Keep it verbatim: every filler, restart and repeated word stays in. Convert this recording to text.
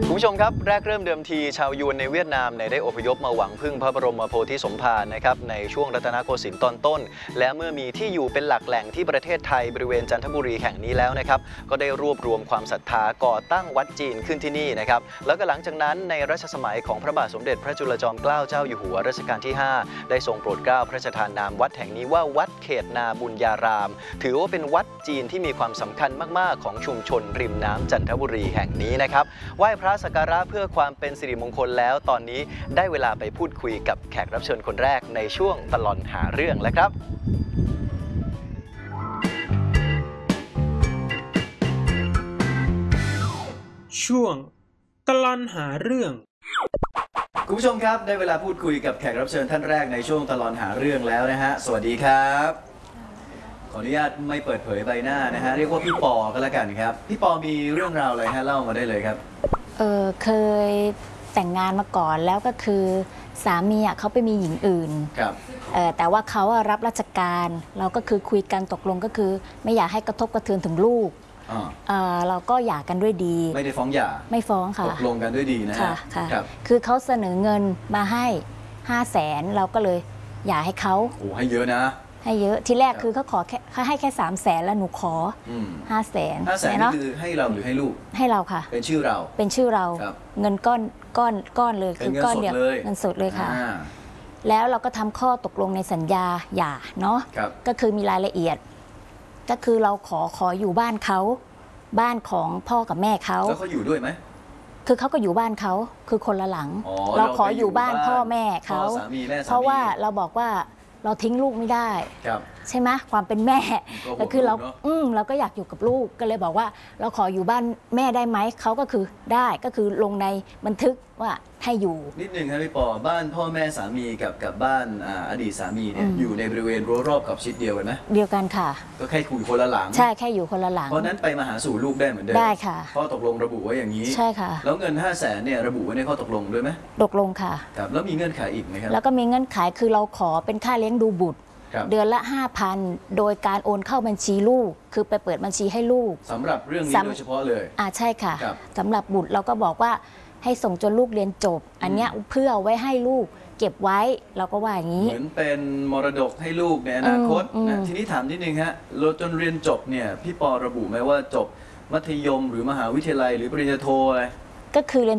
คุณผู้ชมครับแรกเริ่มเดิมทีชาวยวนในเวียดนามได้อพยพมาหวังพึ่งพระบรมโพธิสมภารนะครับในช่วงรัตนโกสินทร์ตอนต้นและเมื่อมีที่อยู่เป็นหลักแหล่งที่ประเทศไทยบริเวณจันทบุรีแห่งนี้แล้วนะครับก็ได้รวบรวมความศรัทธาก่อตั้งวัดจีนขึ้นที่นี่นะครับแล้วก็หลังจากนั้นในรัชสมัยของพระบาทสมเด็จพระจุลจอมเกล้าเจ้าอยู่หัวรัชกาลที่ห้าได้ทรงโปรดเกล้าพระราชทานนามวัดแห่งนี้ว่าวัดเขตนาบุญญารามถือว่าเป็นวัดจีนที่มีความสำคัญมากๆของชุมชนริมน้ำจันทบุรีแห่งนี้นะครับไหว้พระสักการะเพื่อความเป็นสิริมงคลแล้วตอนนี้ได้เวลาไปพูดคุยกับแขกรับเชิญคนแรกในช่วงตลอดหาเรื่องแล้วครับช่วงตลอดหาเรื่องคุณผู้ชมครับได้เวลาพูดคุยกับแขกรับเชิญท่านแรกในช่วงตลอดหาเรื่องแล้วนะฮะสวัสดีครับขออนุญาตไม่เปิดเผยใบหน้านะฮะเรียกว่าพี่ปอก็แล้วกันครับพี่ปอมีเรื่องราวอะไรฮะเล่ามาได้เลยครับเออเคยแต่งงานมาก่อนแล้วก็คือสามีอ่ะเขาไปมีหญิงอื่นครับเออแต่ว่าเขารับราชการเราก็คือคุยกันตกลงก็คือไม่อยากให้กระทบกระเทือนถึงลูกเออเราก็หย่ากันด้วยดีไม่ได้ฟ้องหย่าไม่ฟ้องค่ะตกลงกันด้วยดีนะฮะค่ะคือเขาเสนอเงินมาให้ห้าแสนเราก็เลยหย่าให้เขาโอ้ให้เยอะนะให้เยอะทีแรกคือเขาขอแค่เขาให้แค่สามแสนแล้วหนูขอห้าแสนห้าแสนนี่คือให้เราหรือให้ลูกให้เราค่ะเป็นชื่อเราเป็นชื่อเราเงินก้อนก้อนก้อนเลยคือก้อนเดียวเงินสดเลยค่ะแล้วเราก็ทำข้อตกลงในสัญญาหย่าเนาะก็คือมีรายละเอียดก็คือเราขอขออยู่บ้านเขาบ้านของพ่อกับแม่เขาแล้วเขาอยู่ด้วยไหมคือเขาก็อยู่บ้านเขาคือคนละหลังเราขออยู่บ้านพ่อแม่เขาเพราะว่าเราบอกว่าเราทิ้งลูกไม่ได้ใช่ไหมความเป็นแม่ก็คือเราอืมเราก็อยากอยู่กับลูกก็เลยบอกว่าเราขออยู่บ้านแม่ได้ไหมเขาก็คือได้ก็คือลงในบันทึกว่าให้อยู่นิดนึงครับพี่ปอบ้านพ่อแม่สามีกับกับบ้านอดีตสามีเนี่ยอยู่ในบริเวณรั้วรอบกับชิดเดียวกันไหมเดียวกันค่ะก็แค่คุยคนละหลังใช่แค่อยู่คนละหลังเพราะนั้นไปมาหาสู่ลูกได้เหมือนเดิมได้ค่ะข้อตกลงระบุไว้อย่างนี้ใช่ค่ะแล้วเงินห้าแสนเนี่ยระบุไว้ในข้อตกลงด้วยไหมตกลงค่ะครับแล้วมีเงื่อนไขอีกไหมครับแล้วก็มีเงื่อนไขคือเราขอเป็นค่าเลี้ยงดูบุตรเดือนละ ห้าพัน โดยการโอนเข้าบัญชีลูกคือไปเปิดบัญชีให้ลูกสำหรับเรื่องนี้โดยเฉพาะเลยอ่าใช่ค่ะสำหรับบุตรเราก็บอกว่าให้ส่งจนลูกเรียนจบอันเนี้ยเพื่อไว้ให้ลูกเก็บไว้เราก็ว่าอย่างนี้เหมือนเป็นมรดกให้ลูกในอนาคตนะทีนี้ถามนิดนึงฮะเราจนเรียนจบเนี่ยพี่ปอระบุไหมว่าจบมัธยมหรือมหาวิทยาลัยหรือปริญญาโทอะไรก็คือเรียน